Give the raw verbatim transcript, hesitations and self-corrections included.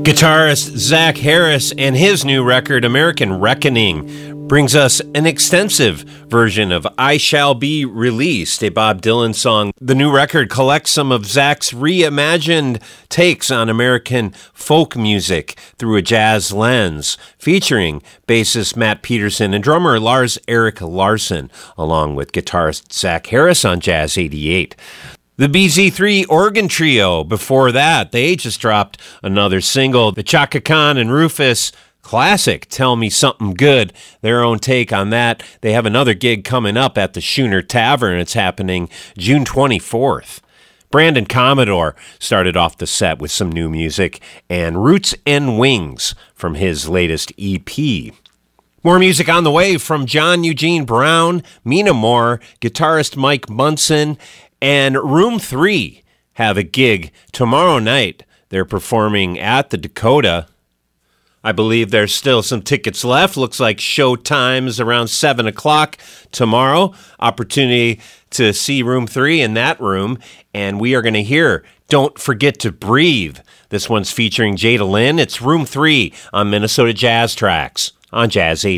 Guitarist Zach Harris and his new record, American Reckoning, brings us an extensive version of I Shall Be Released, a Bob Dylan song. The new record collects some of Zach's reimagined takes on American folk music through a jazz lens, featuring bassist Matt Peterson and drummer Lars Erik Larsson, along with guitarist Zach Harris on Jazz eighty-eight. The B Z three Organ Trio, before that, they just dropped another single, the Chaka Khan and Rufus classic, Tell Me Something Good, their own take on that. They have another gig coming up at the Schooner Tavern. It's happening June twenty-fourth. Brandon Commodore started off the set with some new music, and Roots and Wings from his latest E P. More music on the way from John Eugene Brown, Mina Moore, guitarist Mike Munson, and Room three have a gig tomorrow night. They're performing at the Dakota. I believe there's still some tickets left. Looks like show time's around seven o'clock tomorrow. Opportunity to see Room three in that room. And we are going to hear Don't Forget to Breathe. This one's featuring Jada Lynn. It's Room three on Minnesota Jazz Tracks on Jazz eighty.